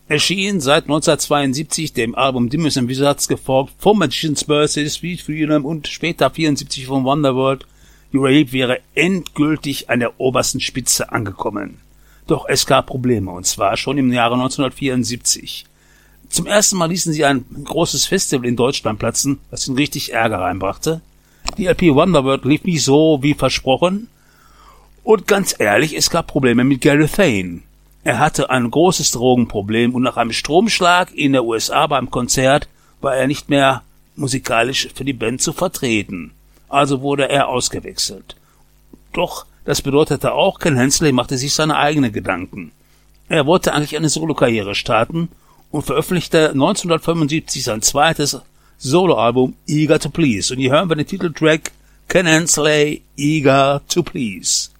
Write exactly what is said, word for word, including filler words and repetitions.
erschien seit neunzehnhundertzweiundsiebzig dem Album Demons and Wizards, gefolgt vom Magician's Birthday, Sweet Freedom und später vierundsiebzig von Wonderworld. Uriah wäre endgültig an der obersten Spitze angekommen. Doch es gab Probleme, und zwar schon im Jahre neunzehnhundertvierundsiebzig. Zum ersten Mal ließen sie ein großes Festival in Deutschland platzen, was ihnen richtig Ärger reinbrachte. Die L P Wonderworld lief nicht so wie versprochen. Und ganz ehrlich, es gab Probleme mit Gary Thane. Er hatte ein großes Drogenproblem und nach einem Stromschlag in der U S A beim Konzert war er nicht mehr musikalisch für die Band zu vertreten. Also wurde er ausgewechselt. Doch das bedeutete auch, Ken Hensley machte sich seine eigenen Gedanken. Er wollte eigentlich eine Solokarriere starten und veröffentlichte neunzehnhundertfünfundsiebzig sein zweites Soloalbum Eager to Please. Und hier hören wir den Titeltrack Ken Hensley, Eager to Please.